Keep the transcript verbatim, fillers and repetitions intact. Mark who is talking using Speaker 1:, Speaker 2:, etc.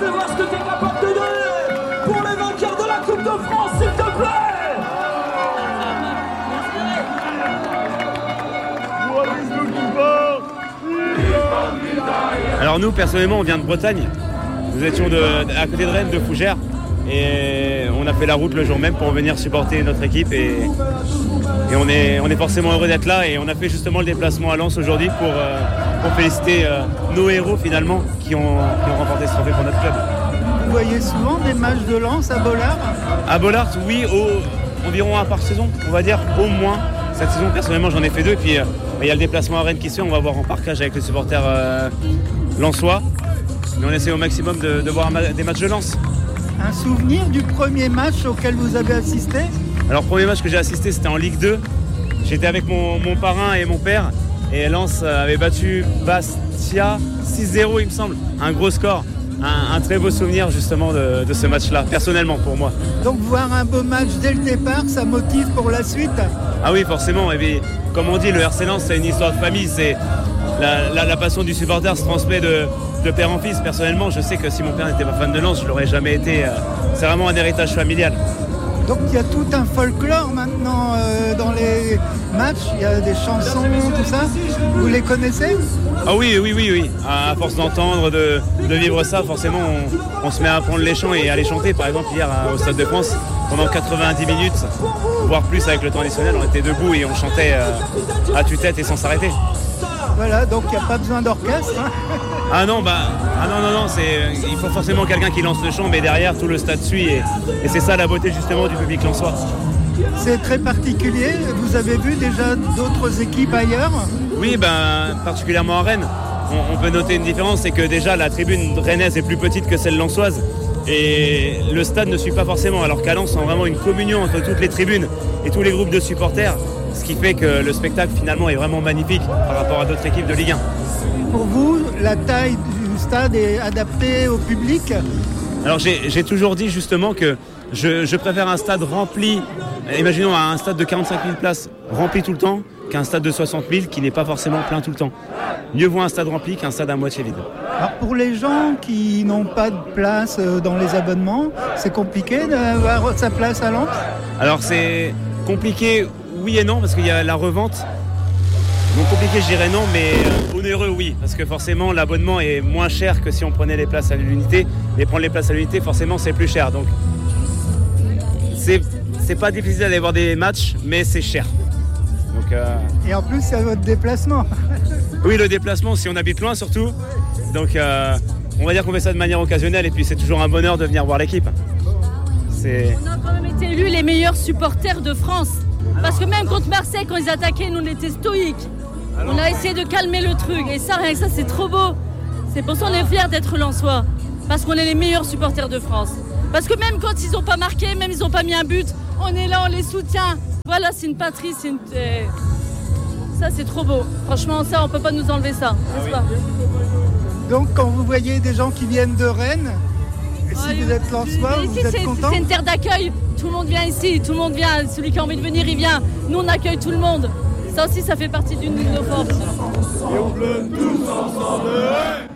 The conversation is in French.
Speaker 1: fais voir ce que tu es capable de donner pour les vainqueurs de la Coupe de France, s'il te plaît.
Speaker 2: Alors nous, personnellement, on vient de Bretagne. Nous étions de, à côté de Rennes, de Fougères. Et on a fait la route le jour même pour venir supporter notre équipe. Et, et on, est, on est forcément heureux d'être là. Et on a fait justement le déplacement à Lens aujourd'hui pour, euh, pour féliciter euh, nos héros, finalement, qui ont, qui ont remporté ce trophée pour notre club.
Speaker 3: Vous voyez souvent des matchs de Lens à Bollard ?
Speaker 2: À Bollard, oui, au, environ un par saison, on va dire, au moins. Cette saison, personnellement, j'en ai fait deux. Et puis, euh, il y a le déplacement à Rennes qui se fait. On va voir en parkage avec les supporters euh, lensois. Mais on essaie au maximum de, de voir des matchs de Lens.
Speaker 3: Un souvenir du premier match auquel vous avez assisté ?
Speaker 2: Alors, le premier match que j'ai assisté, c'était en Ligue deux. J'étais avec mon, mon parrain et mon père. Et Lens avait battu Bastia six zéro, il me semble. Un gros score. Un, un très beau souvenir, justement, de, de ce match-là, personnellement, pour moi.
Speaker 3: Donc, voir un beau match dès le départ, ça motive pour la suite ?
Speaker 2: Ah oui, forcément. Et puis, comme on dit, le R C Lens, c'est une histoire de famille. C'est la, la, la passion du supporter se transmet de, de père en fils. Personnellement, je sais que si mon père n'était pas fan de Lens, je ne l'aurais jamais été. C'est vraiment un héritage familial.
Speaker 3: Donc il y a tout un folklore maintenant euh, dans les matchs, il y a des chansons, tout ça. Vous les connaissez ?
Speaker 2: Ah oui, oui, oui, oui. À force d'entendre, de, de vivre ça, forcément, on, on se met à apprendre les chants et à les chanter. Par exemple, hier au Stade de France, pendant quatre-vingt-dix minutes, voire plus avec le temps additionnel, on était debout et on chantait euh, à tue-tête et sans s'arrêter.
Speaker 3: Voilà, donc il n'y a pas besoin d'orchestre. Hein.
Speaker 2: Ah non, bah, ah non, non, non, c'est, il faut forcément quelqu'un qui lance le chant, mais derrière, tout le stade suit. Et, et c'est ça la beauté justement du public lensois.
Speaker 3: C'est très particulier. Vous avez vu déjà d'autres équipes ailleurs ?
Speaker 2: Oui, ben, particulièrement à Rennes. On, on peut noter une différence, c'est que déjà la tribune rennaise est plus petite que celle lensoise. Et le stade ne suit pas forcément, alors qu'à Lens, on a vraiment une communion entre toutes les tribunes et tous les groupes de supporters. Ce qui fait que le spectacle finalement est vraiment magnifique par rapport à d'autres équipes de Ligue un.
Speaker 3: Pour vous, la taille du stade est adaptée au public ?
Speaker 2: Alors j'ai, j'ai toujours dit justement que je, je préfère un stade rempli, imaginons un stade de quarante-cinq mille places rempli tout le temps, qu'un stade de soixante mille qui n'est pas forcément plein tout le temps. Mieux vaut un stade rempli qu'un stade à moitié vide.
Speaker 3: Alors pour les gens qui n'ont pas de place dans les abonnements, c'est compliqué d'avoir sa place à Lens ?
Speaker 2: Alors c'est compliqué, oui et non, parce qu'il y a la revente. Donc compliqué, je dirais non, mais euh, onéreux, oui. Parce que forcément, l'abonnement est moins cher que si on prenait les places à l'unité. Et prendre les places à l'unité, forcément, c'est plus cher. Donc, c'est, c'est pas difficile d'aller voir des matchs, mais c'est cher. Donc, euh...
Speaker 3: Et en plus, c'est votre déplacement.
Speaker 2: Oui, le déplacement, si on habite loin, surtout. Donc, euh, on va dire qu'on fait ça de manière occasionnelle. Et puis, c'est toujours un bonheur de venir voir l'équipe. C'est...
Speaker 4: On a quand même été élus les meilleurs supporters de France. Parce que même contre Marseille, quand ils attaquaient, nous, on était stoïques. On a essayé de calmer le truc et ça, rien que ça, c'est trop beau. C'est pour ça qu'on est fiers d'être lensois. Parce qu'on est les meilleurs supporters de France. Parce que même quand ils n'ont pas marqué, même ils n'ont pas mis un but, on est là, on les soutient. Voilà, c'est une patrie, c'est une... ça, c'est trop beau. Franchement, ça, on ne peut pas nous enlever ça, n'est-ce pas ?
Speaker 3: Donc, quand vous voyez des gens qui viennent de Rennes, et si
Speaker 4: ouais,
Speaker 3: vous êtes lensois, vous êtes content ?
Speaker 4: C'est une terre d'accueil. Tout le monde vient ici, tout le monde vient. Celui qui a envie de venir, il vient. Nous, on accueille tout le monde. Ça aussi, ça fait partie d'une de nos forces.
Speaker 1: Et on pleure tous ensemble.